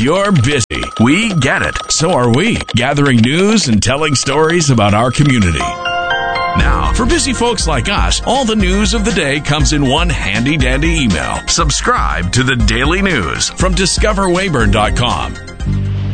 You're busy. We get it. So are we, gathering news and telling stories about our community. Now, for busy folks like us, all the news of the day comes in one handy-dandy email. Subscribe to the Daily News from DiscoverWeyburn.com.